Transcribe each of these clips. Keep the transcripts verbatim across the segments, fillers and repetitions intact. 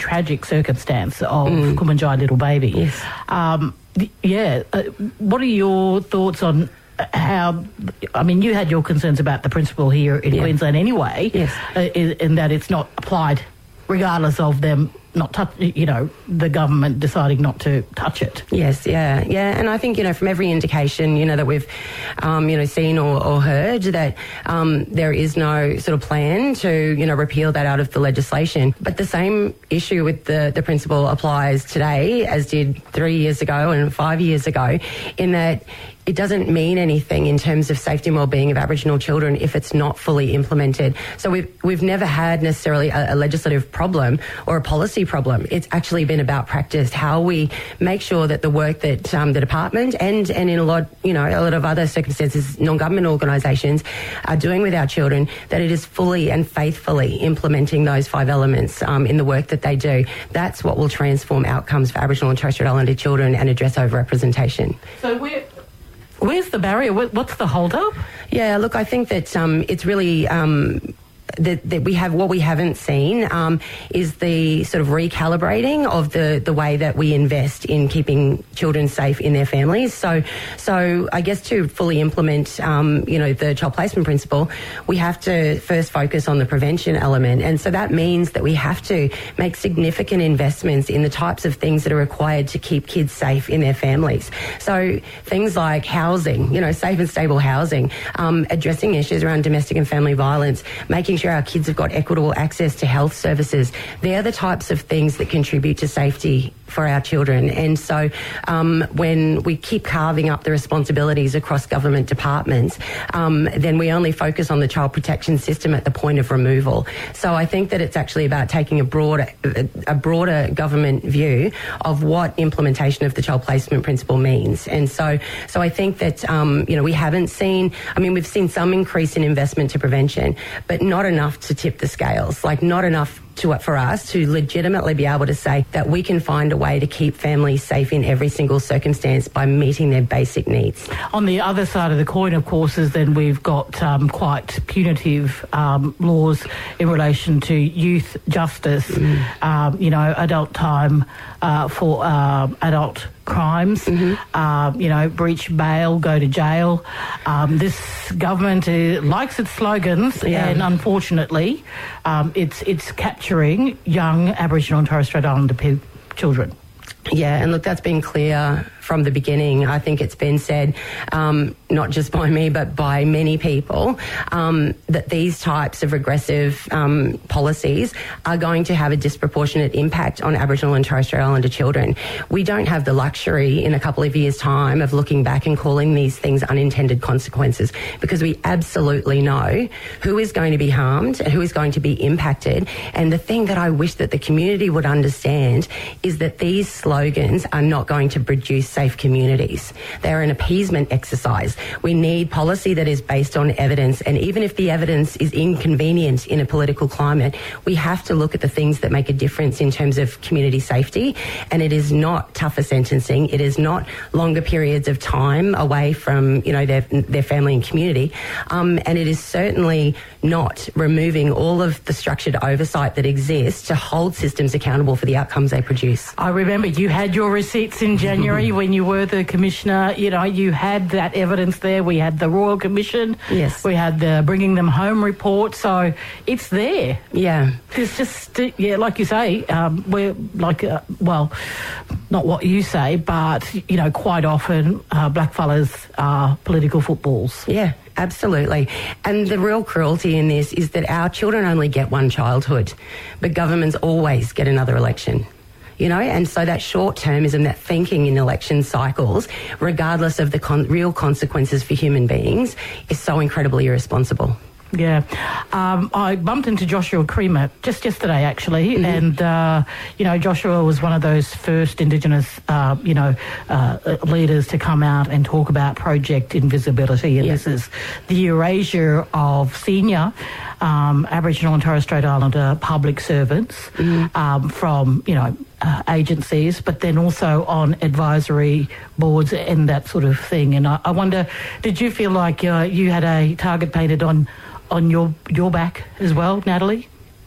tragic circumstance of Mm. Kumanjai little baby. Yes. Um, yeah. Uh, what are your thoughts on how, I mean, you had your concerns about the principle here in Yeah. Queensland anyway, Yes. uh, in, in that it's not applied regardless of them not touch, you know, the government deciding not to touch it. Yes, yeah, yeah. And I think, you know, from every indication, you know, that we've, um, you know, seen or, or heard that um, there is no sort of plan to, you know, repeal that out of the legislation. But the same issue with the, the principle applies today as did three years ago and five years ago, in that it doesn't mean anything in terms of safety and well-being of Aboriginal children if it's not fully implemented. So we've we've never had necessarily a, a legislative problem or a policy problem. It's actually been about practice, how we make sure that the work that um, the department and and in a lot you know a lot of other circumstances, non-government organisations are doing with our children, that it is fully and faithfully implementing those five elements um, in the work that they do. That's what will transform outcomes for Aboriginal and Torres Strait Islander children and address overrepresentation. So we're Where's the barrier? What's the hold-up? Yeah, look, I think that um, it's really... Um, That, that we have what we haven't seen um, is the sort of recalibrating of the, the way that we invest in keeping children safe in their families. So, so I guess to fully implement, um, you know, the child placement principle, we have to first focus on the prevention element, and so that means that we have to make significant investments in the types of things that are required to keep kids safe in their families. So things like housing, you know, safe and stable housing, um, addressing issues around domestic and family violence, making sure our kids have got equitable access to health services. They're the types of things that contribute to safety for our children. And so um, when we keep carving up the responsibilities across government departments, um, then we only focus on the child protection system at the point of removal. So I think that it's actually about taking a broader, a broader government view of what implementation of the child placement principle means. And so, so I think that, um, you know, we haven't seen, I mean, we've seen some increase in investment to prevention, but not enough to tip the scales, like not enough to for us to legitimately be able to say that we can find a way to keep families safe in every single circumstance by meeting their basic needs. On the other side of the coin, of course, is then we've got um, quite punitive um, laws in relation to youth justice, mm. um, you know, adult time uh, for uh, adult crimes, mm-hmm. um, you know, breach bail, go to jail. Um, this government uh, likes its slogans, yeah. and unfortunately, um, it's it's capturing young Aboriginal and Torres Strait Islander pe- children. Yeah, and look, that's been clear from the beginning. I think it's been said, um, not just by me, but by many people, um, that these types of regressive um, policies are going to have a disproportionate impact on Aboriginal and Torres Strait Islander children. We don't have the luxury in a couple of years' time of looking back and calling these things unintended consequences, because we absolutely know who is going to be harmed, who is going to be impacted. And the thing that I wish that the community would understand is that these slogans are not going to produce safe communities. They're an appeasement exercise. We need policy that is based on evidence, and even if the evidence is inconvenient in a political climate, we have to look at the things that make a difference in terms of community safety, and it is not tougher sentencing. It is not longer periods of time away from, you know, their their family and community, um, and it is certainly not removing all of the structured oversight that exists to hold systems accountable for the outcomes they produce. I remember you had your receipts in January when you were the Commissioner. You know, you had that evidence there. We had the Royal Commission. Yes. We had the Bringing Them Home report. So it's there. Yeah. There's just, yeah, like you say, um, we're like, uh, well, not what you say, but, you know, quite often uh, blackfellas are political footballs. Yeah. Absolutely. And the real cruelty in this is that our children only get one childhood, but governments always get another election. You know, and so that short-termism, that thinking in election cycles, regardless of the con- real consequences for human beings, is so incredibly irresponsible. Yeah. Um, I bumped into Joshua Creamer just yesterday, actually, mm-hmm. and, uh, you know, Joshua was one of those first Indigenous, uh, you know, uh, leaders to come out and talk about Project Invisibility, and yeah. this is the erasure of senior um, Aboriginal and Torres Strait Islander public servants mm-hmm. um, from, you know, Uh, agencies, but then also on advisory boards and that sort of thing. And I, I wonder, did you feel like uh, you had a target painted on on your your back as well, Natalie?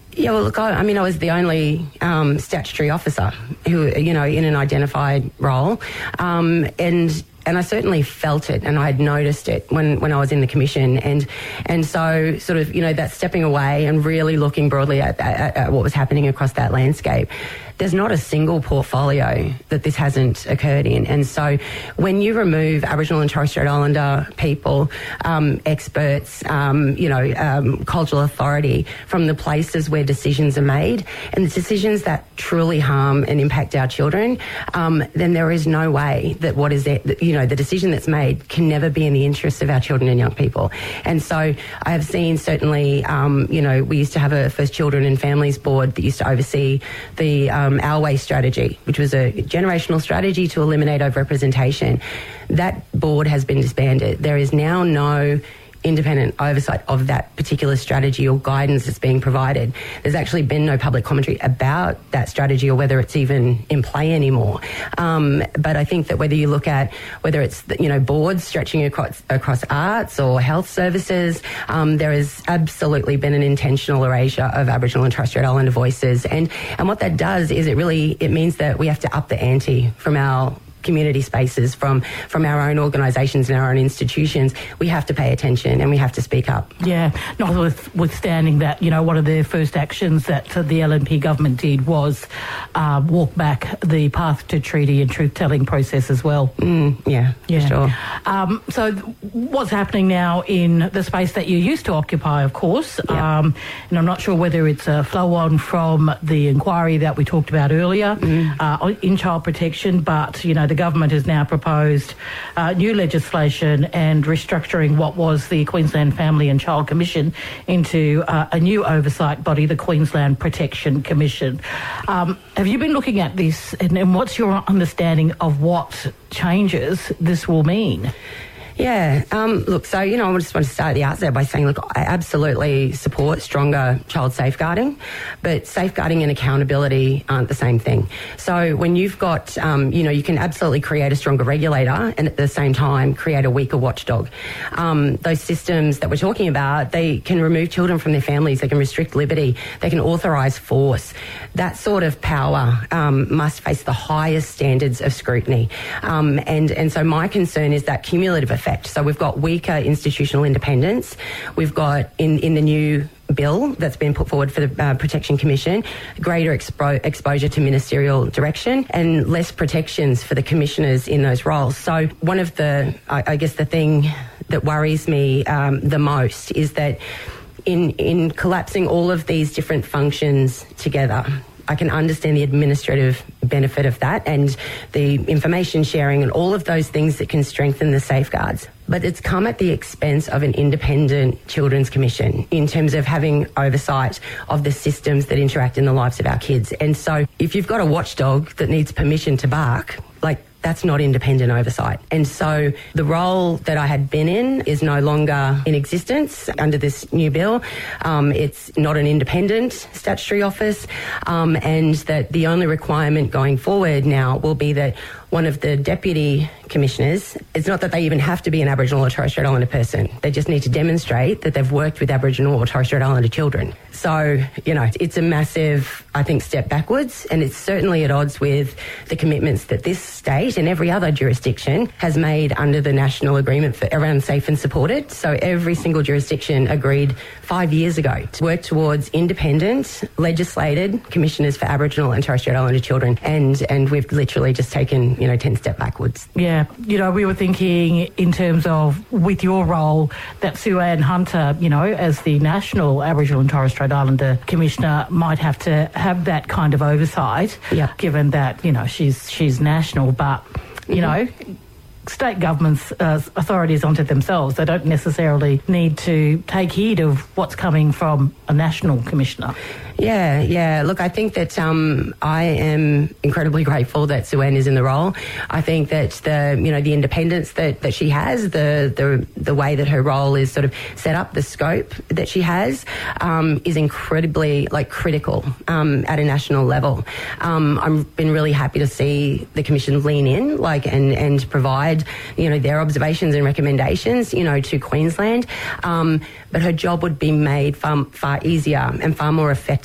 Yeah, well, look, I, I mean, I was the only um, statutory officer who, you know, in an identified role, um, and and I certainly felt it, and I had noticed it when, when I was in the commission, and and so sort of, you know, that stepping away and really looking broadly at, at, at what was happening across that landscape. There's not a single portfolio that this hasn't occurred in. And so when you remove Aboriginal and Torres Strait Islander people, um, experts, um, you know, um, cultural authority from the places where decisions are made, and the decisions that truly harm and impact our children, um, then there is no way that what is it, you know, the decision that's made can never be in the interests of our children and young people. And so I have seen certainly, um, you know, we used to have a First Children and Families Board that used to oversee the um, Our Way strategy, which was a generational strategy to eliminate overrepresentation. That board has been disbanded. There is now no independent oversight of that particular strategy or guidance that's being provided. There's actually been no public commentary about that strategy or whether it's even in play anymore. Um, but I think that whether you look at whether it's, you know, boards stretching across, across arts or health services, um, there has absolutely been an intentional erasure of Aboriginal and Torres Strait Islander voices. And, and what that does is it really, it means that we have to up the ante from our community spaces, from from our own organisations and our own institutions. We have to pay attention and we have to speak up. Yeah, notwithstanding that, you know, one of the first actions that the L N P government did was uh, walk back the path to treaty and truth-telling process as well. Mm, yeah, yeah, for sure. Um, so what's happening now in the space that you used to occupy, of course, yeah. um, and I'm not sure whether it's a flow-on from the inquiry that we talked about earlier mm. uh, in child protection, but, you know, the government has now proposed uh, new legislation and restructuring what was the Queensland Family and Child Commission into uh, a new oversight body, the Queensland Protection Commission. Um, have you been looking at this, and, and what's your understanding of what changes this will mean? Yeah, um, look, so, you know, I just want to start at the outset by saying, look, I absolutely support stronger child safeguarding, but safeguarding and accountability aren't the same thing. So when you've got, um, you know, you can absolutely create a stronger regulator and at the same time create a weaker watchdog. Um, those systems that we're talking about, they can remove children from their families, they can restrict liberty, they can authorise force. That sort of power um, must face the highest standards of scrutiny. Um, and, and so my concern is that cumulative effect. So we've got weaker institutional independence. We've got in, in the new bill that's been put forward for the uh, Protection Commission, greater expo- exposure to ministerial direction and less protections for the commissioners in those roles. So one of the, I, I guess the thing that worries me um, the most is that in in collapsing all of these different functions together, I can understand the administrative benefit of that and the information sharing and all of those things that can strengthen the safeguards. But it's come at the expense of an independent Children's Commission in terms of having oversight of the systems that interact in the lives of our kids. And so if you've got a watchdog that needs permission to bark, like, that's not independent oversight. And so the role that I had been in is no longer in existence under this new bill. Um, it's not an independent statutory office, um, and that the only requirement going forward now will be that one of the deputy commissioners, it's not that they even have to be an Aboriginal or Torres Strait Islander person. They just need to demonstrate that they've worked with Aboriginal or Torres Strait Islander children. So, you know, it's a massive, I think, step backwards, and it's certainly at odds with the commitments that this state and every other jurisdiction has made under the National Agreement for around Safe and Supported. So every single jurisdiction agreed five years ago to work towards independent, legislated commissioners for Aboriginal and Torres Strait Islander children, and and we've literally just taken, you know, ten step backwards. Yeah, you know, we were thinking in terms of, with your role, that Sue-Ann Hunter, you know, as the National Aboriginal and Torres Strait Islander Commissioner, might have to have that kind of oversight, yeah. given that, you know, she's she's national, but, you mm-hmm. know, state governments, uh, authorities onto themselves. They don't necessarily need to take heed of what's coming from a national commissioner. Yeah, yeah. Look, I think that um, I am incredibly grateful that Sue-Ann is in the role. I think that the, you know, the independence that, that she has, the, the the way that her role is sort of set up, the scope that she has, um, is incredibly, like, critical um, at a national level. Um, I've been really happy to see the Commission lean in, like, and, and provide, you know, their observations and recommendations, you know, to Queensland. Um, but her job would be made far, far easier and far more effective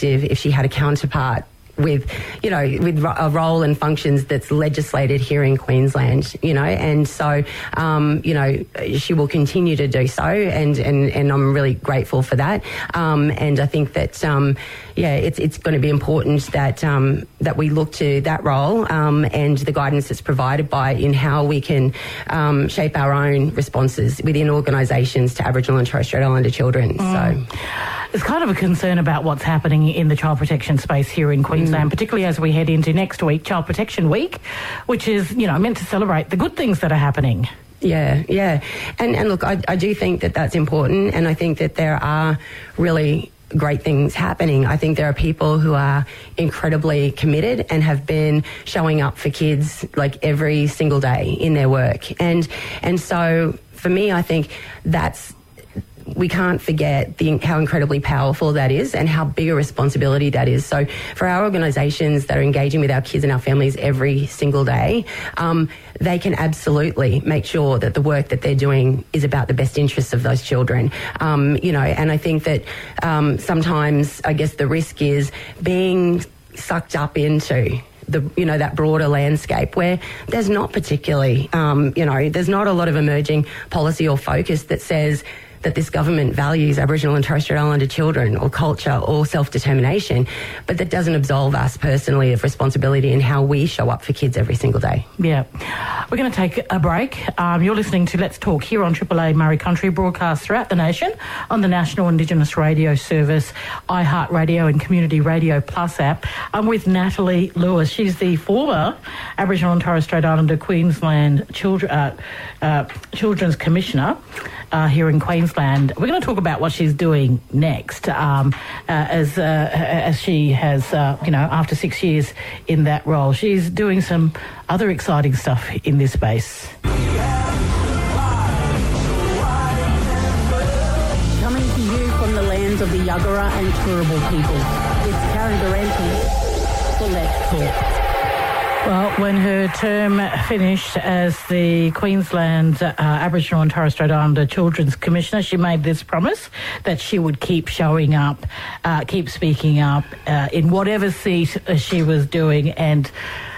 effective if she had a counterpart with, you know, with a role and functions that's legislated here in Queensland, you know, and so, um, you know, she will continue to do so, and, and, and I'm really grateful for that. Um, and I think that, um, yeah, it's it's going to be important that um, that we look to that role um, and the guidance that's provided by in how we can um, shape our own responses within organisations to Aboriginal and Torres Strait Islander children. Mm. So. There's kind of a concern about what's happening in the child protection space here in Queensland, mm. particularly as we head into next week, Child Protection Week, which is, you know, meant to celebrate the good things that are happening. Yeah, yeah. And, and look, I, I do think that that's important, and I think that there are really great things happening. I think there are people who are incredibly committed and have been showing up for kids like every single day in their work. And, and so for me, I think that's, we can't forget the, how incredibly powerful that is and how big a responsibility that is. So for our organisations that are engaging with our kids and our families every single day, um, they can absolutely make sure that the work that they're doing is about the best interests of those children. Um, you know, and I think that um, sometimes, I guess the risk is being sucked up into the, you know, that broader landscape where there's not particularly, um, you know, there's not a lot of emerging policy or focus that says that this government values Aboriginal and Torres Strait Islander children or culture or self-determination, but that doesn't absolve us personally of responsibility in how we show up for kids every single day. Yeah. We're going to take a break. Um, you're listening to Let's Talk here on Triple A Murray Country, broadcast throughout the nation on the National Indigenous Radio Service, iHeartRadio and Community Radio Plus app. I'm with Natalie Lewis. She's the former Aboriginal and Torres Strait Islander Queensland Children, uh, uh, Children's Commissioner uh, here in Queensland. We're going to talk about what she's doing next, um, uh, as uh, as she has, uh, you know, after six years in that role. She's doing some other exciting stuff in this space. Coming to you from the lands of the Yuggera and Turrbal people, it's Karen Durante for Let's Talk. Well, when her term finished as the Queensland uh, Aboriginal and Torres Strait Islander Children's Commissioner, she made this promise that she would keep showing up, uh, keep speaking up uh, in whatever seat uh, she was doing, and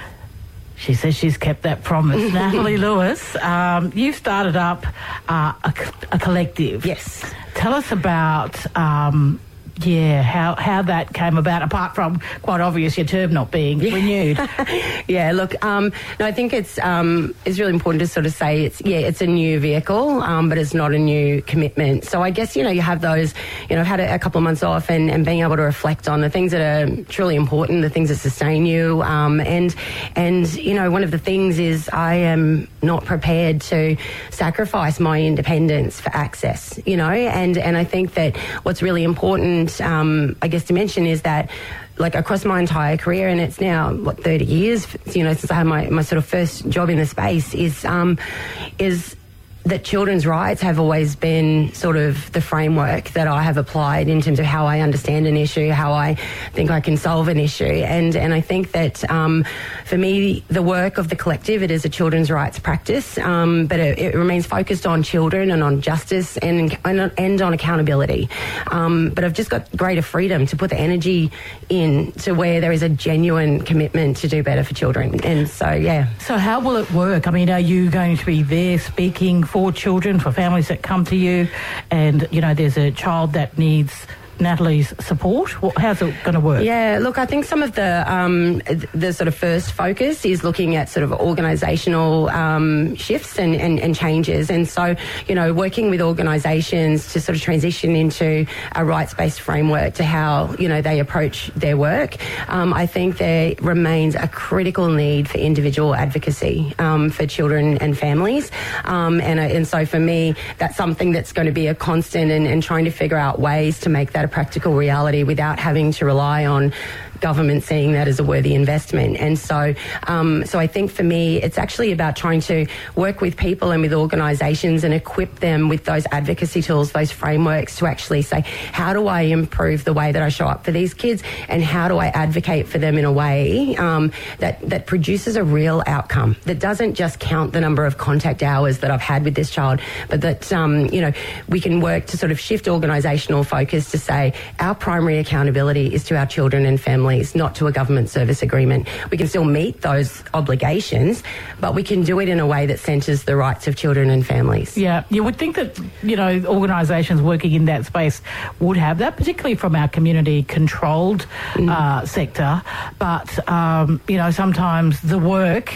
she says she's kept that promise. Natalie Lewis, um, you've started up uh, a, a collective. Yes. Tell us about... Um, Yeah, how how that came about, apart from, quite obvious, your term not being renewed. Yeah, look, um, no, I think it's um, it's really important to sort of say it's, yeah, it's a new vehicle, um, but it's not a new commitment. So I guess, you know, you have those, you know, I've had a, a couple of months off and, and being able to reflect on the things that are truly important, the things that sustain you. Um, and, and, you know, one of the things is I am not prepared to sacrifice my independence for access, you know, and, and I think that what's really important, Um, I guess to mention is that, like, across my entire career, and it's now what thirty years, you know, since I had my, my sort of first job in the space, is um, is that children's rights have always been sort of the framework that I have applied in terms of how I understand an issue, how I think I can solve an issue. And and I think that um, for me, the work of the collective, it is a children's rights practice, um, but it, it remains focused on children and on justice and, and, and on accountability. Um, but I've just got greater freedom to put the energy in to where there is a genuine commitment to do better for children. And so, yeah. So how will it work? I mean, are you going to be there speaking for for children, for families that come to you, and, you know, there's a child that needs Natalie's support? How's it going to work? Yeah, look, I think some of the um, the sort of first focus is looking at sort of organisational um, shifts and, and, and changes. And so, you know, working with organisations to sort of transition into a rights-based framework to how, you know, they approach their work. Um, I think there remains a critical need for individual advocacy um, for children and families. Um, and, and so for me, that's something that's going to be a constant, and, and trying to figure out ways to make that a practical reality without having to rely on government seeing that as a worthy investment. And so, um, so I think for me, it's actually about trying to work with people and with organisations and equip them with those advocacy tools, those frameworks to actually say, how do I improve the way that I show up for these kids, and how do I advocate for them in a way um, that, that produces a real outcome, that doesn't just count the number of contact hours that I've had with this child, but that, um, you know, we can work to sort of shift organisational focus to say our primary accountability is to our children and families, not to a government service agreement. We can still meet those obligations, but we can do it in a way that centres the rights of children and families. Yeah, you would think that, you know, organisations working in that space would have that, particularly from our community-controlled mm. uh, sector. But, um, you know, sometimes the work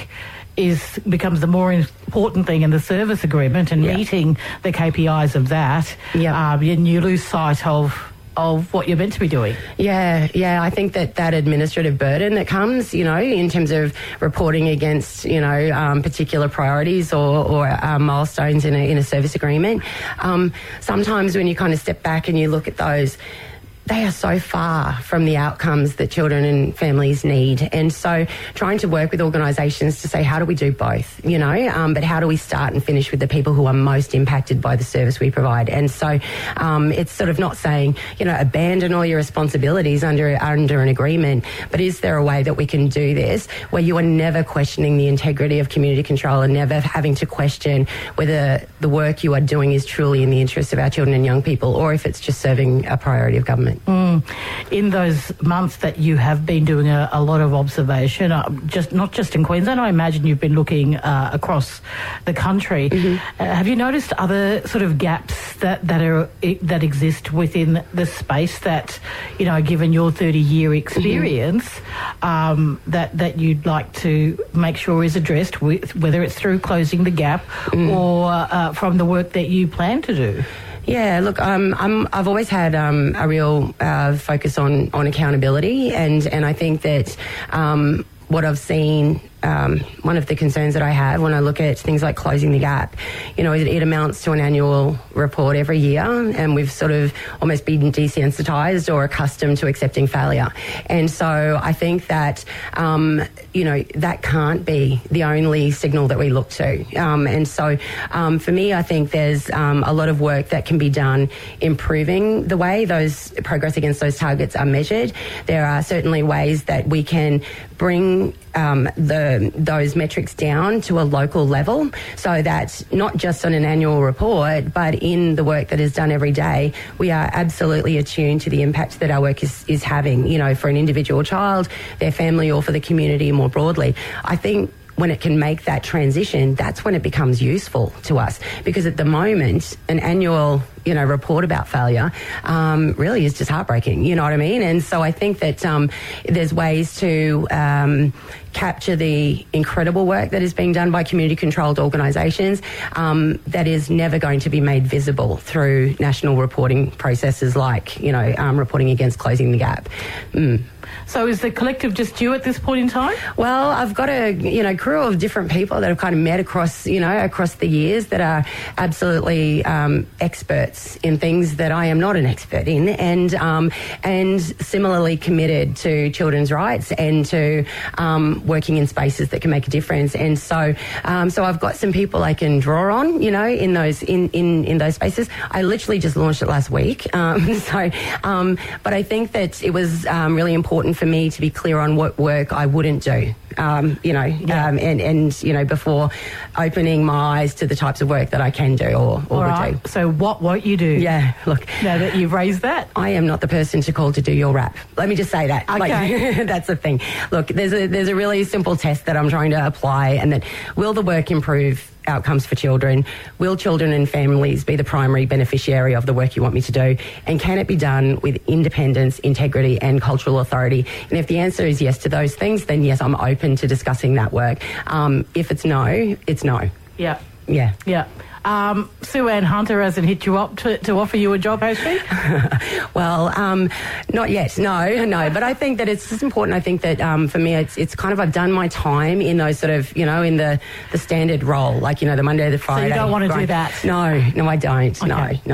is becomes the more important thing in the service agreement and yep. meeting the K P Is of that. Yep. Um, and you lose sight of of what you're meant to be doing. Yeah, yeah. I think that that administrative burden that comes, you know, in terms of reporting against, you know, um, particular priorities or, or uh, milestones in a, in a service agreement, um, sometimes when you kind of step back and you look at those, they are so far from the outcomes that children and families need. And so trying to work with organisations to say, how do we do both, you know, um, but how do we start and finish with the people who are most impacted by the service we provide? And so um, it's sort of not saying, you know, abandon all your responsibilities under, under an agreement, but is there a way that we can do this where you are never questioning the integrity of community control and never having to question whether the work you are doing is truly in the interests of our children and young people, or if it's just serving a priority of government? Mm. In those months that you have been doing a, a lot of observation, uh, just not just in Queensland, I imagine you've been looking uh, across the country. Mm-hmm. Uh, have you noticed other sort of gaps that, that are that exist within the space that, you know, given your thirty-year experience, mm-hmm. um, that that you'd like to make sure is addressed, with, whether it's through closing the gap mm. or uh, from the work that you plan to do? Yeah, look, um, I'm, I've always had um, a real uh, focus on, on accountability, and, and I think that um, what I've seen, um, one of the concerns that I have when I look at things like closing the gap, you know, it, it amounts to an annual report every year, and we've sort of almost been desensitised or accustomed to accepting failure. And so I think that, um, you know, that can't be the only signal that we look to. Um, and so um, for me, I think there's um, a lot of work that can be done improving the way those progress against those targets are measured. There are certainly ways that we can bring um, the those metrics down to a local level, so that not just on an annual report, but in the work that is done every day, we are absolutely attuned to the impact that our work is, is having, you know, for an individual child, their family, or for the community more broadly. I think when it can make that transition, that's when it becomes useful to us. Because at the moment, an annual, you know, report about failure um, really is just heartbreaking, you know what I mean? And so I think that um, there's ways to um, capture the incredible work that is being done by community-controlled organisations um, that is never going to be made visible through national reporting processes like, you know, um, reporting against closing the gap. Mm. So is the collective just you at this point in time? Well, I've got a, you know, crew of different people that have kind of met across, you know, across the years that are absolutely um, experts in things that I am not an expert in, and um, and similarly committed to children's rights and to um, working in spaces that can make a difference. And so, um, so I've got some people I can draw on, you know, in those in, in, in those spaces. I literally just launched it last week. Um, so, um, but I think that it was um, really important for me to be clear on what work I wouldn't do, um, you know, yeah. um, and, and, you know, before opening my eyes to the types of work that I can do or, or would right. do. So what won't you do? Yeah, look. Now that you've raised that. I am not the person to call to do your rap. Let me just say that. Okay. Like, that's the thing. Look, there's a, there's a really simple test that I'm trying to apply, and that will the work improve outcomes for children? Will children and families be the primary beneficiary of the work you want me to do? And can it be done with independence, integrity and cultural authority? And if the answer is yes to those things, then yes, I'm open to discussing that work. Um, if it's no, it's no. Yeah. Yeah. Yeah. Um, Sue Ann Hunter hasn't hit you up to, to offer you a job, has she? Well, um, not yet. No, no. But I think that it's just important. I think that um, for me, it's it's kind of I've done my time in those sort of, you know, in the, the standard role, like, you know, the Monday, the Friday. So you don't want to grind. do that? No, no, I don't. Okay. No, no.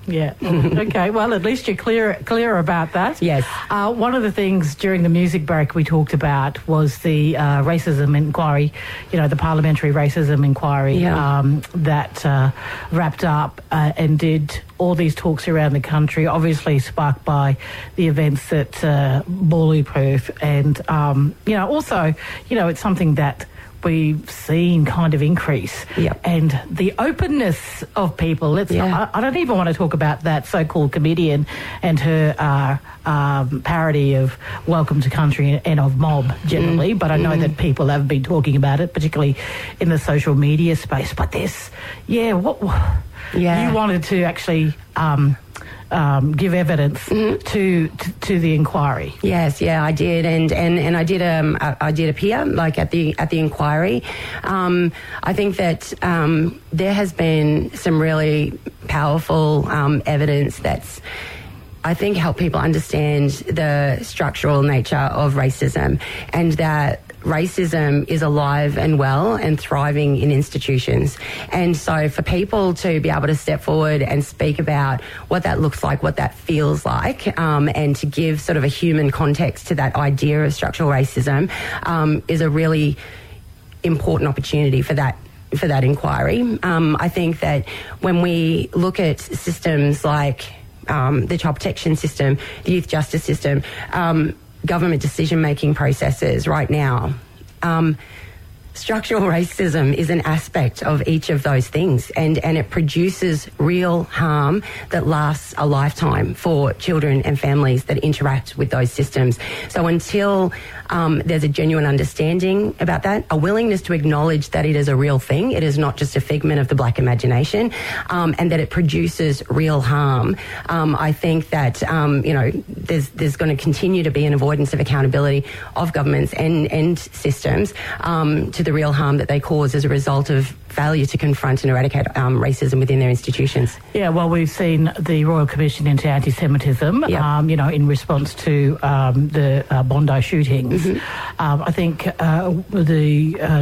Yeah. Okay. Well, at least you're clear clear about that. Yes. Uh, one of the things during the music break we talked about was the uh, racism inquiry. You know, the parliamentary racism inquiry Yeah. um, that uh, wrapped up uh, and did all these talks around the country. Obviously sparked by the events at uh, Bulletproof, and um, you know, also, you know, it's something that we've seen kind of increase. Yep. And the openness of people. Let's Yeah. not, I, I don't even want to talk about that so-called comedian and her uh, um, parody of Welcome to Country and of Mob generally, mm. but I know mm. that people have been talking about it, particularly in the social media space. But this, yeah, what yeah. you wanted to actually um, um, give evidence mm. to, to to the inquiry. Yes, yeah, I did, and and and I did um I, I did appear like at the at the inquiry. Um, I think that um, there has been some really powerful um, evidence that's, I think, helped people understand the structural nature of racism, and that racism is alive and well and thriving in institutions. And so for people to be able to step forward and speak about what that looks like, what that feels like, um, and to give sort of a human context to that idea of structural racism um, is a really important opportunity for that for that inquiry. Um, I think that when we look at systems like um, the child protection system, the youth justice system, um, government decision-making processes right now, um, structural racism is an aspect of each of those things, and, and it produces real harm that lasts a lifetime for children and families that interact with those systems. So until um, there's a genuine understanding about that, a willingness to acknowledge that it is a real thing, it is not just a figment of the black imagination, um, and that it produces real harm, um, I think that, um, you know, there's, there's going to continue to be an avoidance of accountability of governments and, and systems um, to the real harm that they cause as a result of failure to confront and eradicate um, racism within their institutions. Yeah, well, we've seen the Royal Commission into Anti-Semitism, Yep. um, you know, in response to um, the uh, Bondi shootings. Mm-hmm. Um, I think uh, the uh,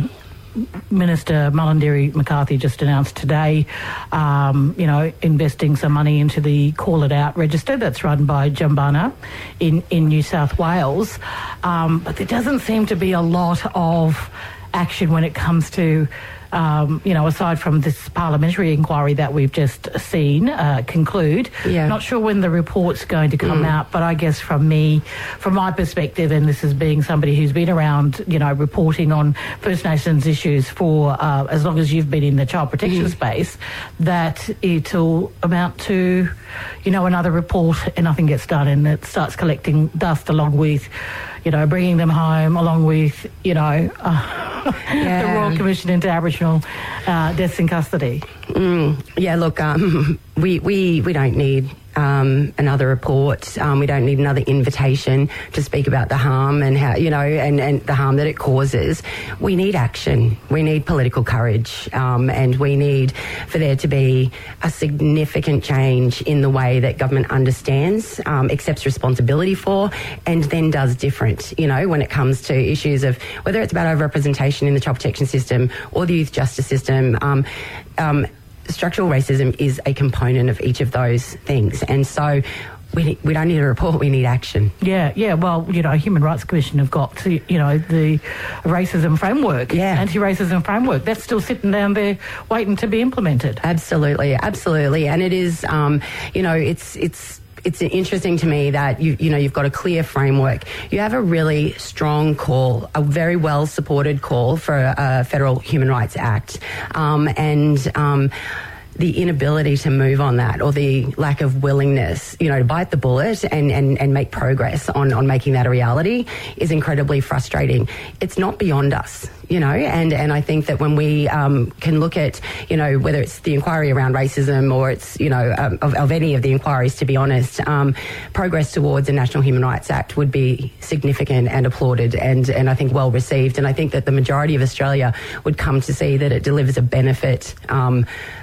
Minister Mullenderi McCarthy just announced today, um, you know, investing some money into the Call It Out register that's run by Jumbana in, in New South Wales. Um, but there doesn't seem to be a lot of action when it comes to, um, you know, aside from this parliamentary inquiry that we've just seen uh, conclude. Yeah. Not sure when the report's going to come Mm. out, but I guess from me, from my perspective, and this is being somebody who's been around, you know, reporting on First Nations issues for uh, as long as you've been in the child protection mm. space, that it'll amount to, you know, another report and nothing gets done, and it starts collecting dust along with, you know, bringing them home, along with, you know, uh, yeah. the Royal Commission into Aboriginal uh, deaths in custody. Mm, yeah, look, um, we, we, we don't need um, another report. Um, we don't need another invitation to speak about the harm and how, you know, and, and the harm that it causes. We need action. We need political courage. Um, and we need for there to be a significant change in the way that government understands, um, accepts responsibility for, and then does different, you know, when it comes to issues of whether it's about overrepresentation in the child protection system or the youth justice system. Um, um, structural racism is a component of each of those things. And so we we don't need a report, we need action. Yeah, yeah. Well, you know, Human Rights Commission have got, to, you know, the racism framework, yeah. anti-racism framework. That's still sitting down there waiting to be implemented. Absolutely, absolutely. And it is, um, you know, it's it's... It's interesting to me that you you know you've got a clear framework. You have a really strong call, a very well supported call for a Federal Human Rights Act, um, and um, the inability to move on that, or the lack of willingness, you know, to bite the bullet and, and, and make progress on, on making that a reality is incredibly frustrating. It's not beyond us, you know, and, and I think that when we um, can look at, you know, whether it's the inquiry around racism or it's, you know, um, of, of any of the inquiries, to be honest, um, progress towards a National Human Rights Act would be significant and applauded and, and I think well received. And I think that the majority of Australia would come to see that it delivers a benefit um, for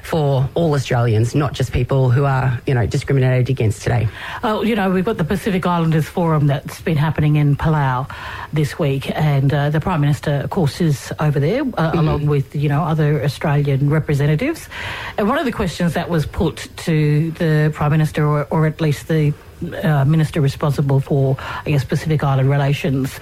for all Australians, not just people who are, you know, discriminated against today. Oh, you know, we've got the Pacific Islanders Forum that's been happening in Palau this week, and uh, the Prime Minister, of course, is over there, uh, mm-hmm. along with, you know, other Australian representatives. And one of the questions that was put to the Prime Minister, or, or at least the uh, Minister responsible for, I guess, Pacific Island relations,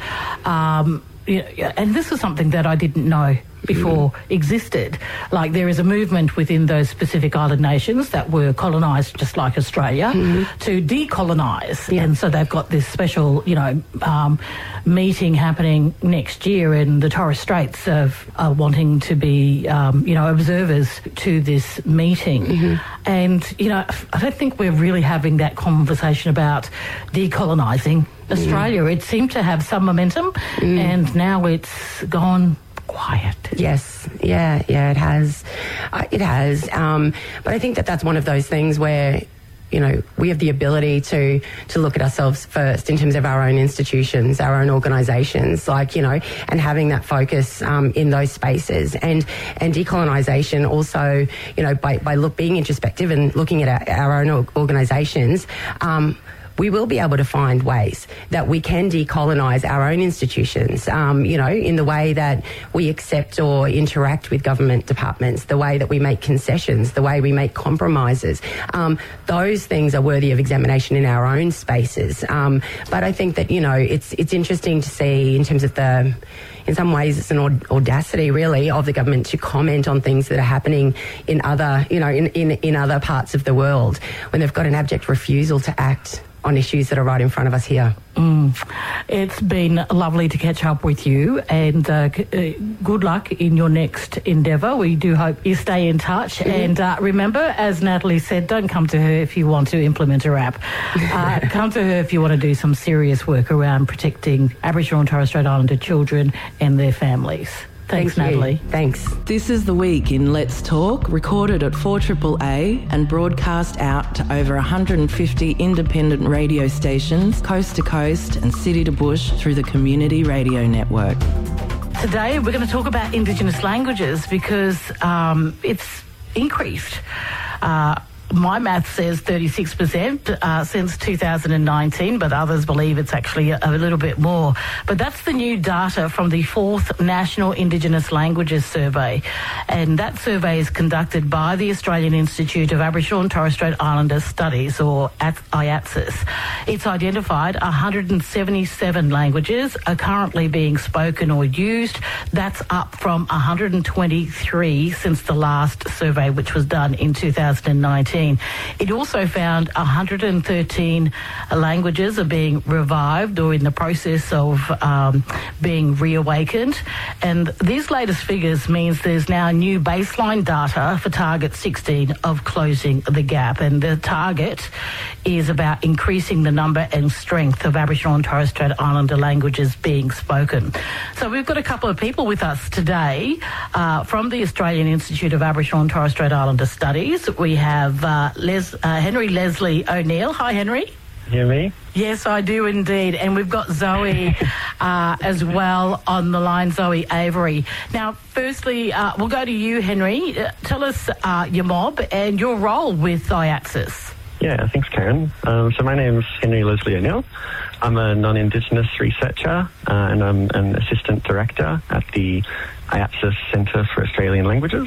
um, you know, and this is something that I didn't know before mm. existed. Like, there is a movement within those Pacific Island nations that were colonised just like Australia mm. to decolonise. Yeah. And so they've got this special, you know, um, meeting happening next year, and the Torres Straits of, are wanting to be, um, you know, observers to this meeting. Mm-hmm. And, you know, I don't think we're really having that conversation about decolonising Australia. Mm. It seemed to have some momentum, mm. and now it's gone quiet. Yes, yeah, yeah, it has. Uh, it has. Um, but I think that that's one of those things where, you know, we have the ability to to look at ourselves first in terms of our own institutions, our own organisations, like, you know, and having that focus um, in those spaces. And and decolonisation also, you know, by, by look, being introspective and looking at our, our own organisations, um, we will be able to find ways that we can decolonise our own institutions, um, you know, in the way that we accept or interact with government departments, the way that we make concessions, the way we make compromises. Um, those things are worthy of examination in our own spaces. Um, but I think that, you know, it's it's interesting to see in terms of the... In some ways, it's an audacity, really, of the government to comment on things that are happening in other, you know, in, in, in other parts of the world when they've got an abject refusal to act on issues that are right in front of us here. Mm. It's been lovely to catch up with you, and uh, c- uh, good luck in your next endeavour. We do hope you stay in touch. Mm-hmm. And uh, remember, as Natalie said, don't come to her if you want to implement a rap. Uh, come to her if you want to do some serious work around protecting Aboriginal and Torres Strait Islander children and their families. Thanks, Thank Natalie. You. Thanks. This is The Week in Let's Talk, recorded at four A A A and broadcast out to over one hundred fifty independent radio stations, coast to coast and city to bush through the Community Radio Network. Today we're going to talk about Indigenous languages because um, it's increased. Uh, My math says thirty-six percent uh, since two thousand nineteen, but others believe it's actually a, a little bit more. But that's the new data from the fourth National Indigenous Languages Survey. And that survey is conducted by the Australian Institute of Aboriginal and Torres Strait Islander Studies, or I A T S I S. It's identified one hundred seventy-seven languages are currently being spoken or used. That's up from one hundred twenty-three since the last survey, which was done in two thousand nineteen. It also found one hundred thirteen languages are being revived or in the process of um, being reawakened. And these latest figures means there's now new baseline data for Target sixteen of closing the gap. And the target is about increasing the number and strength of Aboriginal and Torres Strait Islander languages being spoken. So we've got a couple of people with us today uh, from the Australian Institute of Aboriginal and Torres Strait Islander Studies. We have uh, Les, uh, Henry Leslie O'Neill. Hi, Henry. Hear me? Yes, I do indeed. And we've got Zoe uh, as well on the line, Zoe Avery. Now, firstly, uh, we'll go to you, Henry. Uh, tell us uh, your mob and your role with I A T S I S. Yeah, thanks, Karen. Um, so my name's Henry Leslie O'Neill. I'm a non-Indigenous researcher uh, and I'm an assistant director at the I A T S I S Centre for Australian Languages.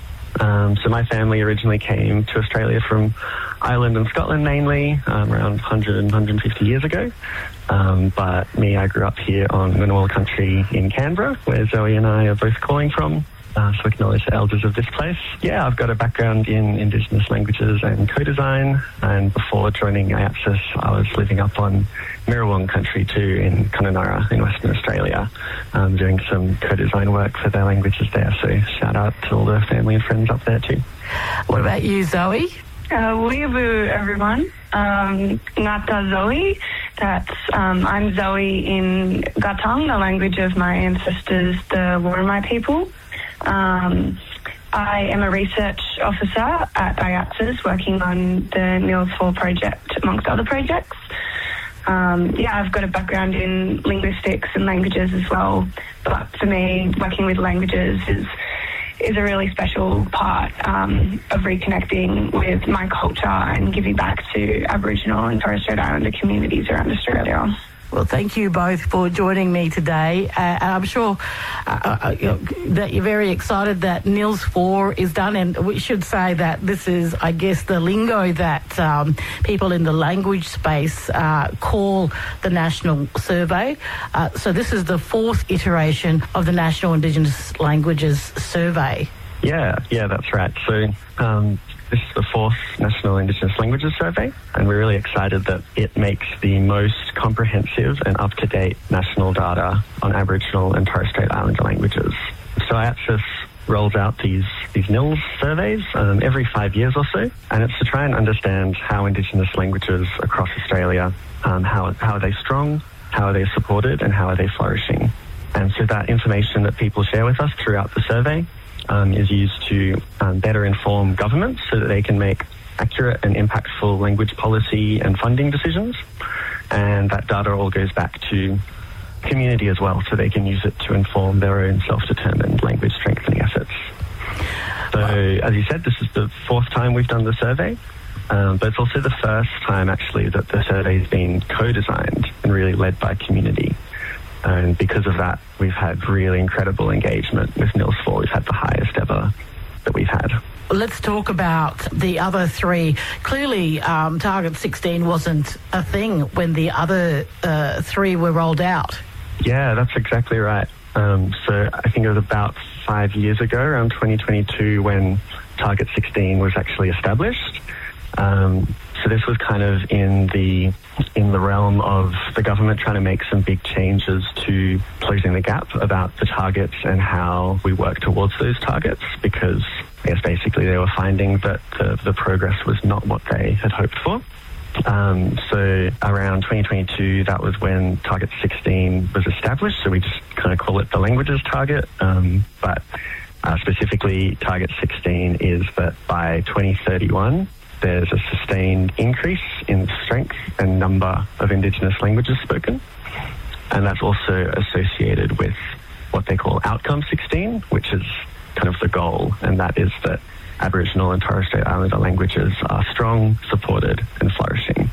Um, so my family originally came to Australia from Ireland and Scotland mainly, um, around one hundred and one hundred fifty years ago. Um, but me, I grew up here on Ngunnawal country in Canberra, where Zoe and I are both calling from. Uh, so acknowledge the elders of this place. Yeah, I've got a background in Indigenous languages and co-design, and before joining I A T S I S, I was living up on Mirrawong country too in Kununurra in Western Australia, um, doing some co-design work for their languages there. So shout out to all the family and friends up there too. What about you, Zoe? Uh, Weeaboo, everyone. Um, Ngata Zoe. That's, um, I'm Zoe in Gatong, the language of my ancestors, the Worimi people. Um, I am a research officer at I A T S I S working on the Niels four project, amongst other projects. Um, yeah, I've got a background in linguistics and languages as well, but for me, working with languages is is a really special part um, of reconnecting with my culture and giving back to Aboriginal and Torres Strait Islander communities around Australia. Well, thank you both for joining me today. Uh, and I'm sure uh, uh, you know, that you're very excited that N I L S four is done. And we should say that this is, I guess, the lingo that um, people in the language space uh, call the National Survey. Uh, so this is the fourth iteration of the National Indigenous Languages Survey. Yeah, yeah, that's right. So um, this is the fourth National Indigenous Languages Survey, and we're really excited that it makes the most comprehensive and up-to-date national data on Aboriginal and Torres Strait Islander languages. So I A P S I S rolls out these, these N I L S surveys um, every five years or so, and it's to try and understand how Indigenous languages across Australia, um, how, how are they strong, how are they supported, and how are they flourishing. And so that information that people share with us throughout the survey Um, is used to um, better inform governments so that they can make accurate and impactful language policy and funding decisions. And that data all goes back to community as well, so they can use it to inform their own self-determined language strengthening efforts. So, as you said, this is the fourth time we've done the survey, um, but it's also the first time, actually, that the survey has been co-designed and really led by community. And because of that, we've had really incredible engagement with N I L S four. We've had the highest ever that we've had. Let's talk about the other three. Clearly, um, Target sixteen wasn't a thing when the other uh, three were rolled out. Yeah, that's exactly right. Um, so I think it was about five years ago, around twenty twenty-two, when Target sixteen was actually established. Um, so this was kind of in the in the realm of the government trying to make some big changes to closing the gap about the targets and how we work towards those targets, because I guess basically they were finding that the, the progress was not what they had hoped for. Um, so around twenty twenty-two, that was when Target sixteen was established, so we just kind of call it the languages target, um, but uh, specifically Target sixteen is that by twenty thirty-one, there's a sustained increase in strength and number of Indigenous languages spoken. And that's also associated with what they call Outcome sixteen, which is kind of the goal, and that is that Aboriginal and Torres Strait Islander languages are strong, supported, and flourishing.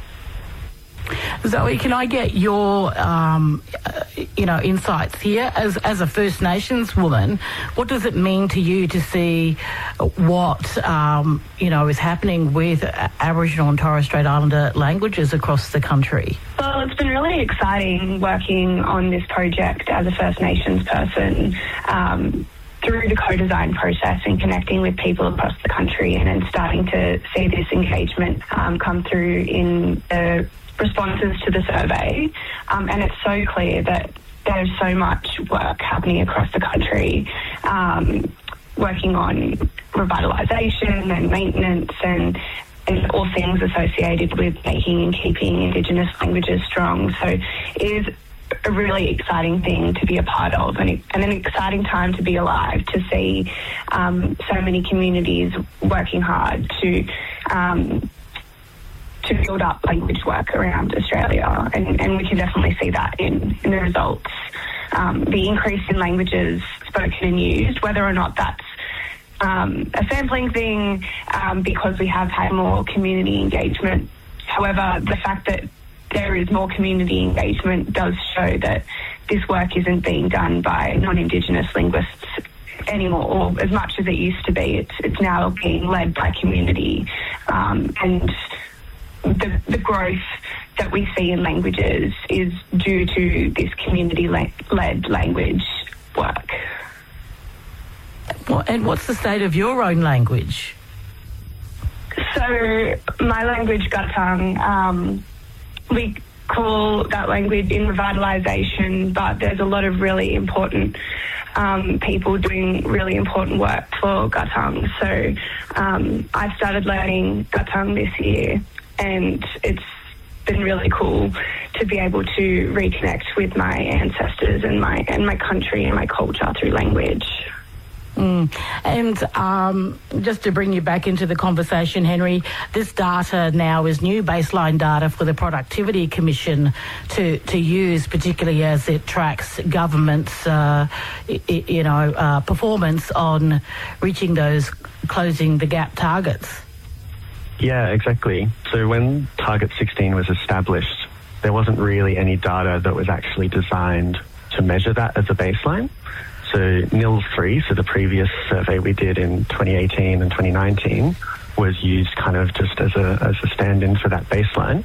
Zoe, can I get your, um, uh, you know, insights here as as a First Nations woman? What does it mean to you to see what um, you know is happening with Aboriginal and Torres Strait Islander languages across the country? Well, it's been really exciting working on this project as a First Nations person. Um, through the co-design process and connecting with people across the country, and then starting to see this engagement um, come through in the responses to the survey. Um, and it's so clear that there's so much work happening across the country, um, working on revitalisation and maintenance and, and all things associated with making and keeping Indigenous languages strong. So it is a really exciting thing to be a part of, and, and an exciting time to be alive, to see um, so many communities working hard to um, to build up language work around Australia, and, and we can definitely see that in, in the results. Um, the increase in languages spoken and used, whether or not that's um, a sampling thing, um, because we have had more community engagement. However, the fact that there is more community engagement does show that this work isn't being done by non-Indigenous linguists anymore, or as much as it used to be. It's, it's now being led by community, um, and the, the growth that we see in languages is due to this community-led language work. Well, and what's the state of your own language? So my language, Gatang, um, we call that language in revitalisation, but there's a lot of really important um, people doing really important work for Gatang. So um, I started learning Gatang this year, and it's been really cool to be able to reconnect with my ancestors and my and my country and my culture through language. Mm. And um, just to bring you back into the conversation, Henry, this data now is new baseline data for the Productivity Commission to, to use, particularly as it tracks government's, uh, I- you know, uh, performance on reaching those closing the gap targets. Yeah, exactly. So when Target sixteen was established, there wasn't really any data that was actually designed to measure that as a baseline. So N I L S three, so the previous survey we did in twenty eighteen and twenty nineteen, was used kind of just as a as a stand-in for that baseline.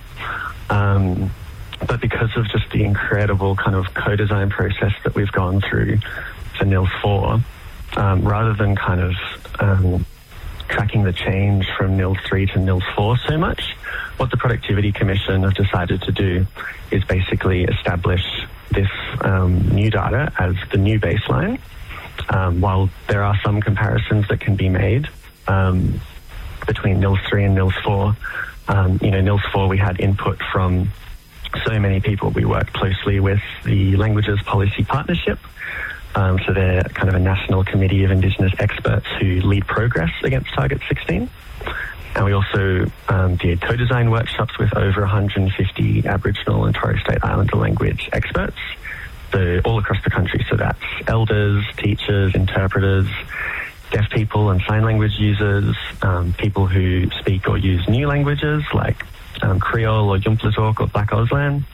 Um, but because of just the incredible kind of co-design process that we've gone through for N I L S four, um, rather than kind of um, tracking the change from N I L S three to N I L S four so much, what the Productivity Commission have decided to do is basically establish this um, new data as the new baseline. Um, while there are some comparisons that can be made um, between N I L S three and N I L S four, um, you know, N I L S four we had input from so many people. We worked closely with the Languages Policy Partnership. Um, so they're kind of a national committee of Indigenous experts who lead progress against Target sixteen. And we also um, did co-design workshops with over one hundred fifty Aboriginal and Torres Strait Islander language experts, so all across the country. So that's elders, teachers, interpreters, deaf people and sign language users, um, people who speak or use new languages like um, Creole or Yumplatalk or Black Auslan,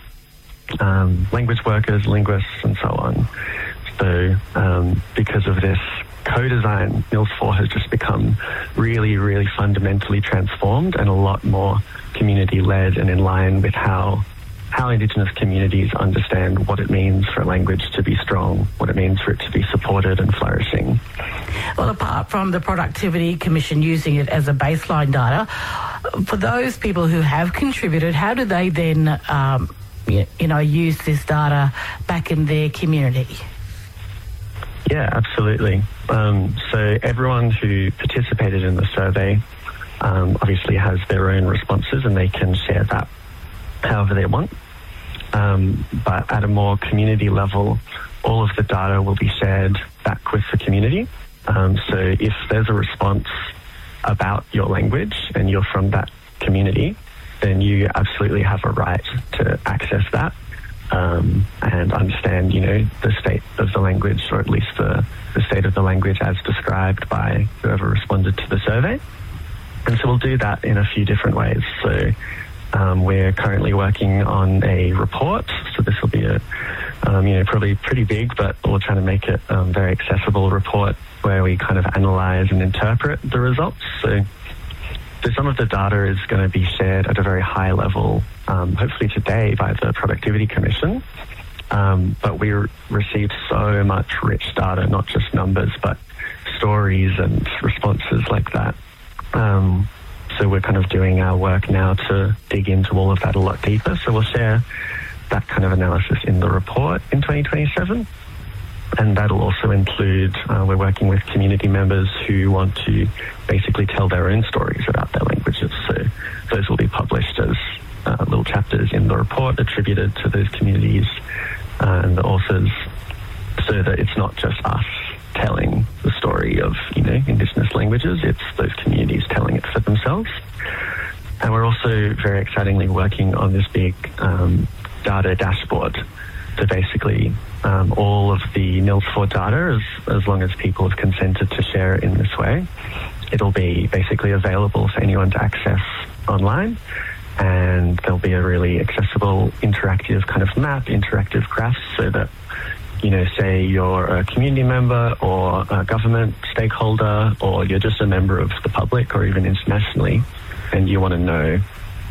um, language workers, linguists, and so on. So um, because of this co-design, N I L S four has just become really, really fundamentally transformed and a lot more community-led and in line with how how Indigenous communities understand what it means for a language to be strong, what it means for it to be supported and flourishing. Well, apart from the Productivity Commission using it as a baseline data, for those people who have contributed, how do they then, um, you know, use this data back in their community? Yeah, absolutely. Um, so everyone who participated in the survey um, obviously has their own responses and they can share that however they want. Um, but at a more community level, all of the data will be shared back with the community. Um, so if there's a response about your language and you're from that community, then you absolutely have a right to access that. Um, and understand, you know, the state of the language, or at least the, the state of the language as described by whoever responded to the survey. And so we'll do that in a few different ways. So um, we're currently working on a report. So this will be a, um, you know, probably pretty big, but we're trying to make it a um, very accessible report where we kind of analyse and interpret the results. So So some of the data is going to be shared at a very high level, um, hopefully today by the Productivity Commission. Um, but we re- received so much rich data, not just numbers, but stories and responses like that. Um, so we're kind of doing our work now to dig into all of that a lot deeper. So we'll share that kind of analysis in the report in twenty twenty-seven. And that'll also include, uh, we're working with community members who want to basically tell their own stories about their languages. So those will be published as uh, little chapters in the report attributed to those communities uh, and the authors, so that it's not just us telling the story of, you know, Indigenous languages, it's those communities telling it for themselves. And we're also very excitingly working on this big um, data dashboard. So basically, um, all of the N I L S four data, as, as long as people have consented to share it in this way, it'll be basically available for anyone to access online. And there'll be a really accessible, interactive kind of map, interactive graphs, so that, you know, say you're a community member or a government stakeholder, or you're just a member of the public or even internationally, and you want to know,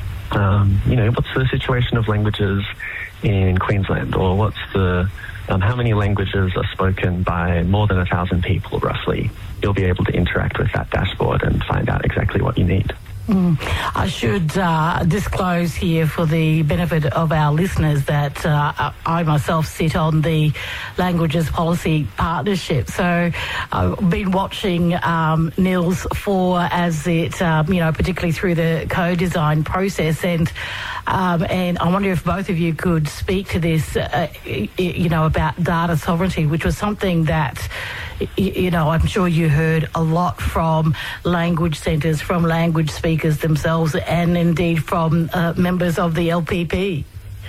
um, you know, what's the situation of languages in Queensland, or what's the um, how many languages are spoken by more than a thousand people roughly. You'll be able to interact with that dashboard and find out exactly what you need. Mm. I should uh, disclose here for the benefit of our listeners that uh, I myself sit on the Languages Policy Partnership. So I've been watching um, N I L S four as it, um, you know, particularly through the co-design process. And um, and I wonder if both of you could speak to this, uh, you know, about data sovereignty, which was something that, y- you know, I'm sure you heard a lot from language centres, from language speakers themselves, and indeed from uh, members of the L P P.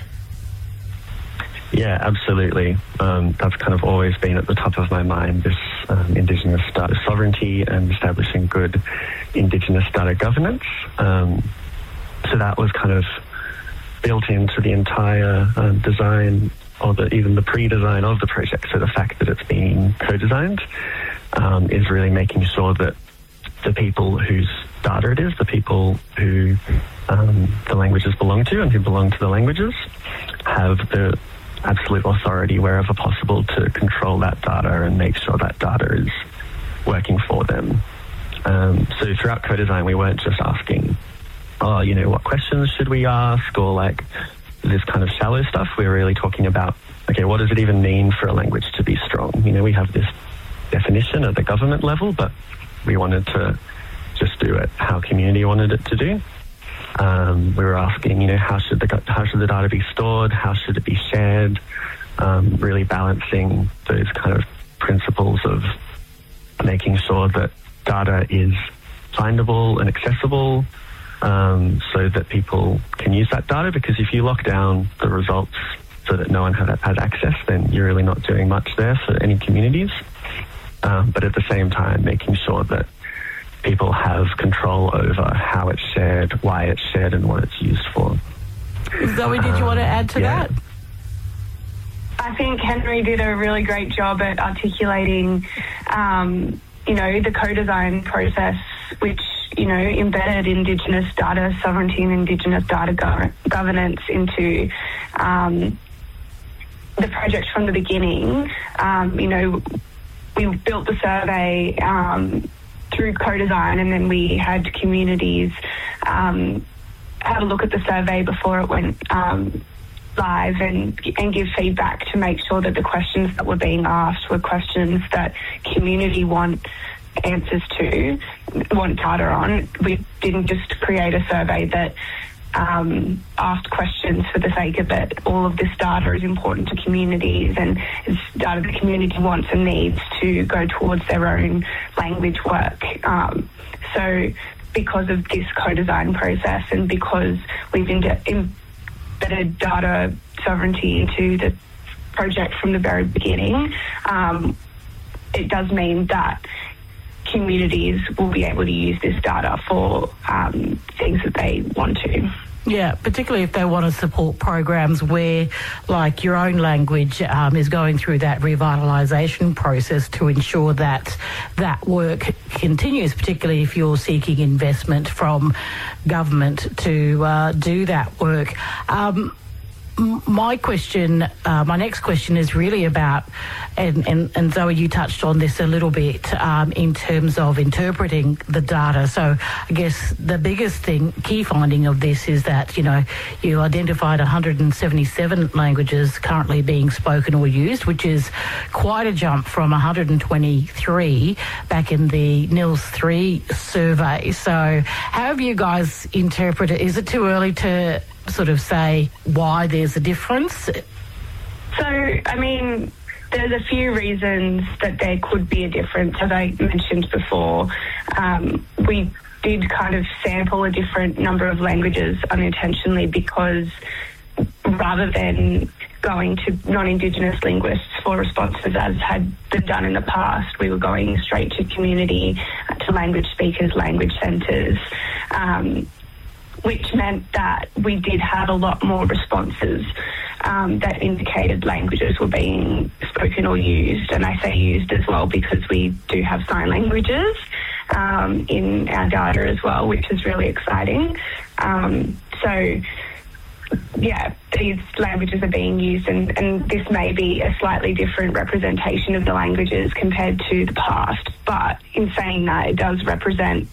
Yeah, absolutely. Um, that's kind of always been at the top of my mind, this um, Indigenous data sovereignty and establishing good Indigenous data governance. Um, so that was kind of built into the entire um, design, or the, even the pre-design of the project. So the fact that it's being co-designed um, is really making sure that the people whose data it is, the people who um, the languages belong to and who belong to the languages, have the absolute authority wherever possible to control that data and make sure that data is working for them. Um, so throughout co-design, we weren't just asking, oh, you know, what questions should we ask, or like this kind of shallow stuff. We were really talking about, okay, what does it even mean for a language to be strong? You know, we have this definition at the government level, but we wanted to just do it how community wanted it to do. Um, we were asking, you know, how should the how should the data be stored? How should it be shared? Um, really balancing those kind of principles of making sure that data is findable and accessible, um, so that people can use that data. Because if you lock down the results so that no one has, has access, then you're really not doing much there for any communities. Um, but at the same time, making sure that people have control over how it's shared, why it's shared, and what it's used for. Zoe, did you want to add to yeah. that? I think Henry did a really great job at articulating, um, you know, the co-design process, which, you know, embedded Indigenous data sovereignty and Indigenous data gov- governance into um, the project from the beginning. Um, you know, we built the survey um, through co-design, and then we had communities um, have a look at the survey before it went um, live and and give feedback to make sure that the questions that were being asked were questions that community want answers to, want data on. We didn't just create a survey that um, asked questions for the sake of it. All of this data is important to communities, and it's data the community wants and needs to go towards their own language work. Um, so because of this co-design process, and because we've embedded data sovereignty into the project from the very beginning, um, it does mean that communities will be able to use this data for um, things that they want to. Yeah, particularly if they want to support programs where, like, your own language um, is going through that revitalisation process to ensure that that work continues, particularly if you're seeking investment from government to uh, do that work. Um, My question, uh, my next question is really about, and, and, and Zoe, you touched on this a little bit, um, in terms of interpreting the data. So I guess the biggest thing, key finding of this is that, you know, you identified one hundred seventy-seven languages currently being spoken or used, which is quite a jump from one hundred twenty-three back in the N I L S three survey. So how have you guys interpreted? Is it too early to sort of say why there's a difference? So, I mean, there's a few reasons that there could be a difference. As I mentioned before, um, we did kind of sample a different number of languages unintentionally, because rather than going to non-Indigenous linguists for responses as had been done in the past, we were going straight to community, uh, to language speakers, language centres, um, which meant that we did have a lot more responses um, that indicated languages were being spoken or used. And I say used as well because we do have sign languages um, in our data as well, which is really exciting. Um, so, yeah, these languages are being used, and, and this may be a slightly different representation of the languages compared to the past. But in saying that, it does represent...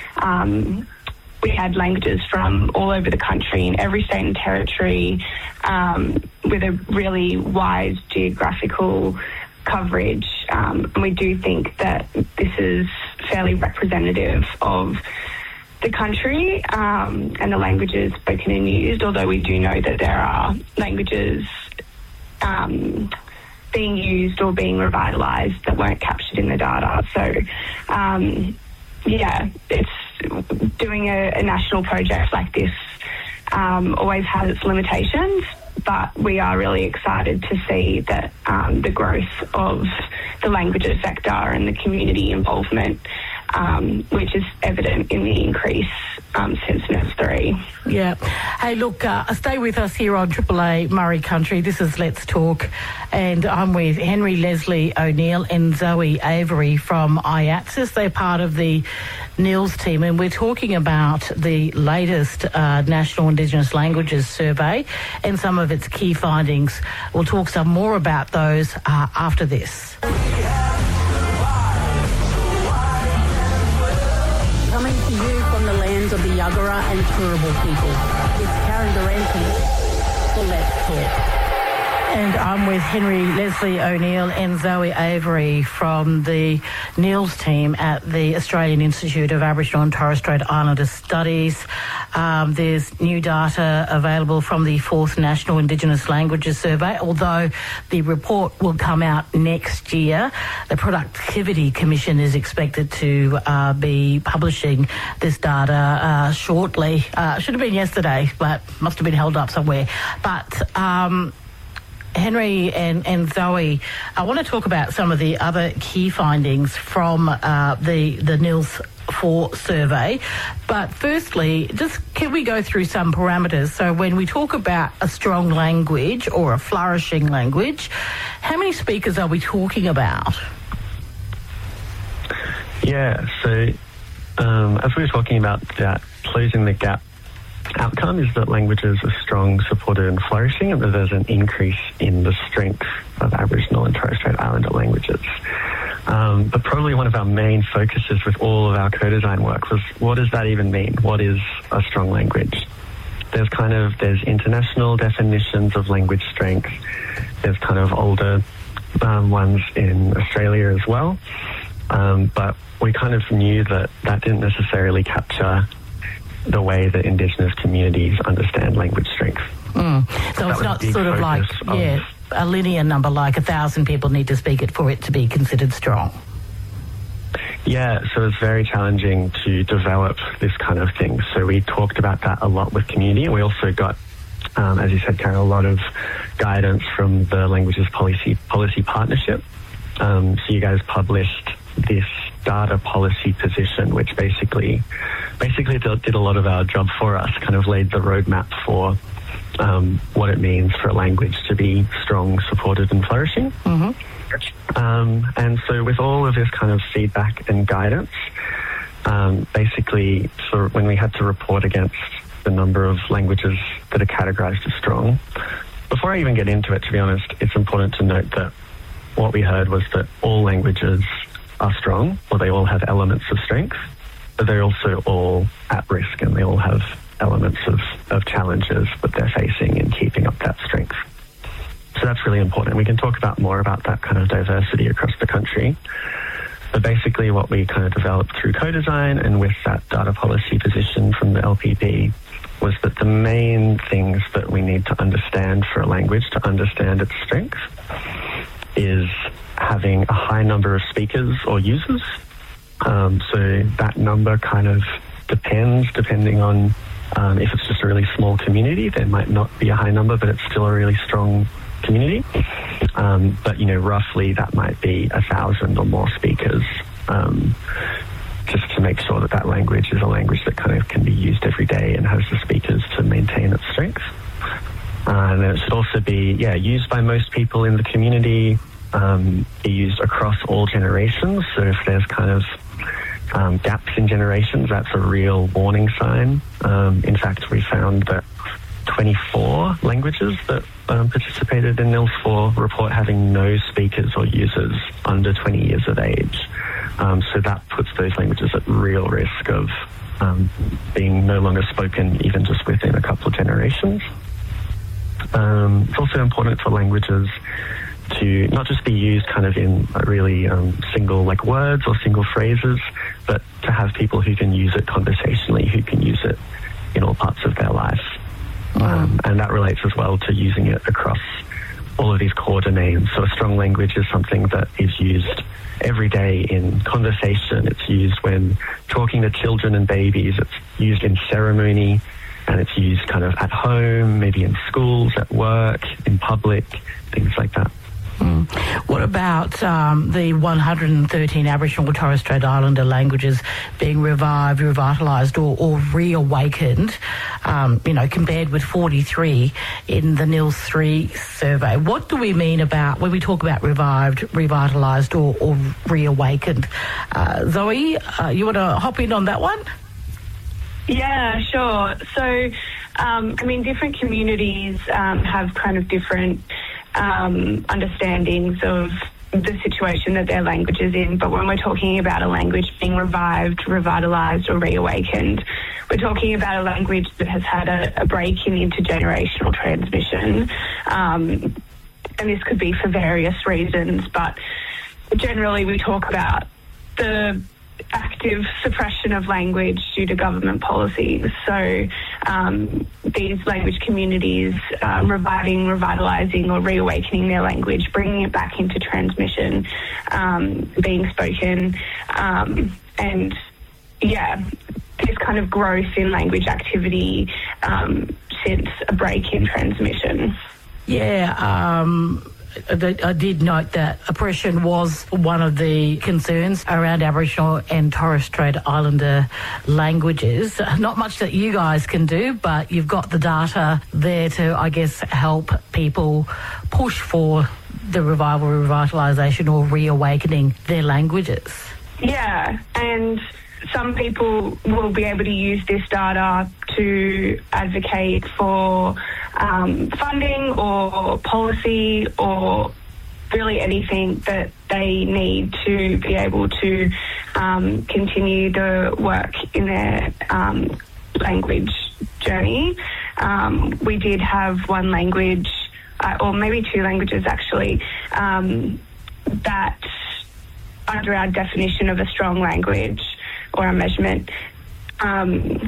Um, We had languages from all over the country, in every state and territory, um, with a really wide geographical coverage. Um, and we do think that this is fairly representative of the country um, and the languages spoken and used, although we do know that there are languages um, being used or being revitalised that weren't captured in the data. So, um, yeah, it's doing a, a national project like this um, always has its limitations, but we are really excited to see that um, the growth of the languages sector and the community involvement, um, which is evident in the increase um, since N E S three. Yeah. Hey, look, uh, stay with us here on Triple A Murray Country. This is Let's Talk, and I'm with Henry Leslie O'Neill and Zoe Avery from I A T S I S. They're part of the N I L S team, and we're talking about the latest uh, National Indigenous Languages Survey and some of its key findings. We'll talk some more about those uh, after this. Coming to you from the lands of the Yuggera and Turrbal people, it's Karen Durante for Let's Talk. And I'm with Henry Leslie O'Neill and Zoe Avery from the N I L S team at the Australian Institute of Aboriginal and Torres Strait Islander Studies. Um, there's new data available from the fourth National Indigenous Languages Survey, although the report will come out next year. The Productivity Commission is expected to uh, be publishing this data uh, shortly. Uh, should have been yesterday, but must have been held up somewhere. But um, Henry and, and Zoe, I want to talk about some of the other key findings from uh, the, the N I L S four survey. But firstly, just can we go through some parameters? So when we talk about a strong language or a flourishing language, how many speakers are we talking about? Yeah, so um, as we were talking about that, closing the gap outcome is that languages are strong, supported and flourishing, and that there's an increase in the strength of Aboriginal and Torres Strait Islander languages. Um, but probably one of our main focuses with all of our co-design work was, what does that even mean? What is a strong language? There's kind of, there's international definitions of language strength. There's kind of older um, ones in Australia as well. Um, but we kind of knew that that didn't necessarily capture the way that Indigenous communities understand language strength. Mm. So it's not sort of like, of yeah, a linear number, like a thousand people need to speak it for it to be considered strong. Yeah, so it's very challenging to develop this kind of thing. So we talked about that a lot with community, and we also got, um, as you said, Carol, a lot of guidance from the Languages Policy Policy Partnership. Um, so you guys published this data policy position, which basically basically did a lot of our job for us, kind of laid the roadmap for um, what it means for a language to be strong, supported and flourishing. Mm-hmm. Um, and so with all of this kind of feedback and guidance, um, basically so when we had to report against the number of languages that are categorised as strong, before I even get into it, to be honest, it's important to note that what we heard was that all languages are strong, or they all have elements of strength, but they're also all at risk, and they all have elements of, of challenges that they're facing in keeping up that strength. So that's really important. We can talk about more about that kind of diversity across the country. But basically what we kind of developed through co-design and with that data policy position from the L P P was that the main things that we need to understand for a language to understand its strength is having a high number of speakers or users. Um, so that number kind of depends, depending on um, if it's just a really small community, there might not be a high number, but it's still a really strong community. Um, but, you know, roughly that might be a thousand or more speakers, um, just to make sure that that language is a language that kind of can be used every day and has the speakers to maintain its strength. Uh, and then it should also be, yeah, used by most people in the community, um, be used across all generations. So if there's kind of um, gaps in generations, that's a real warning sign. Um, in fact, we found that twenty-four languages that um, participated in N I L S four report having no speakers or users under twenty years of age. Um, so that puts those languages at real risk of um, being no longer spoken even just within a couple of generations. Um, it's also important for languages to not just be used kind of in really um, single like words or single phrases, but to have people who can use it conversationally, who can use it in all parts of their life. Mm. Um, and that relates as well to using it across all of these Kauda names. So a strong language is something that is used every day in conversation. It's used when talking to children and babies. It's used in ceremony, and it's used kind of at home, maybe in schools, at work, in public, things like that. Mm. What about um, the one hundred thirteen Aboriginal and Torres Strait Islander languages being revived, revitalised or, or reawakened, um, you know, compared with forty-three in the N I L S three survey? What do we mean about when we talk about revived, revitalised or, or reawakened? Uh, Zoe, uh, you want to hop in on that one? Yeah, sure. So, um, I mean, different communities um, have kind of different um, understandings of the situation that their language is in. But when we're talking about a language being revived, revitalised or reawakened, we're talking about a language that has had a, a break in intergenerational transmission. Um, and this could be for various reasons, but generally we talk about the active suppression of language due to government policies. So um, these language communities um, reviving, revitalising or reawakening their language, bringing it back into transmission, um, being spoken, um, and yeah, this kind of growth in language activity um, since a break in transmission. Yeah, um... I did note that oppression was one of the concerns around Aboriginal and Torres Strait Islander languages. Not much that you guys can do, but you've got the data there to, I guess, help people push for the revival, revitalisation or reawakening their languages. Yeah, and some people will be able to use this data to advocate for um, funding or policy or really anything that they need to be able to um, continue the work in their um, language journey. Um, we did have one language, uh, or maybe two languages actually, um, that under our definition of a strong language or a measurement, um,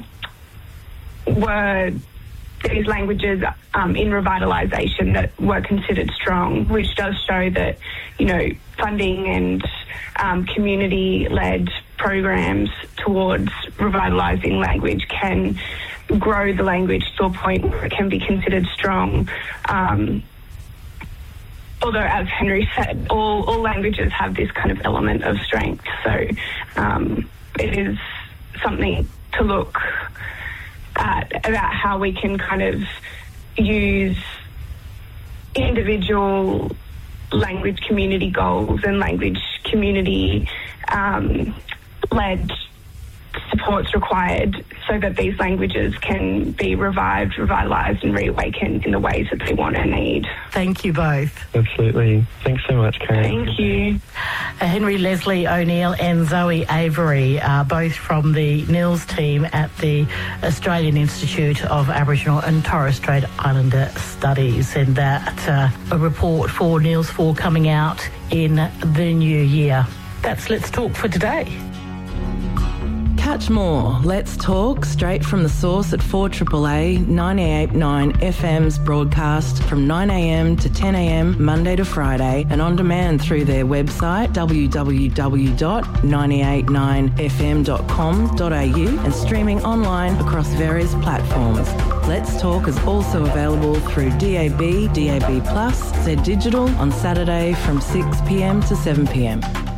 were these languages um, in revitalisation that were considered strong, which does show that, you know, funding and um, community-led programs towards revitalising language can grow the language to a point where it can be considered strong. Um, although, as Henry said, all, all languages have this kind of element of strength. So um, it is something to look at about how we can kind of use individual language community goals and language community um, led supports required so that these languages can be revived, revitalised and reawakened in the ways that they want and need. Thank you both. Absolutely. Thanks so much, Karen. Thank you. Uh, Henry Leslie O'Neill and Zoe Avery, uh, both from the N I L S team at the Australian Institute of Aboriginal and Torres Strait Islander Studies, and that uh, a report for N I L S four coming out in the new year. That's Let's Talk for today. Catch more Let's Talk straight from the source at four A A A ninety-eight point nine F M's broadcast from nine a m to ten a m Monday to Friday, and on demand through their website w w w dot nine eight nine f m dot com dot a u and streaming online across various platforms. Let's Talk is also available through D A B, D A B plus, Z Digital on Saturday from six p m to seven p m.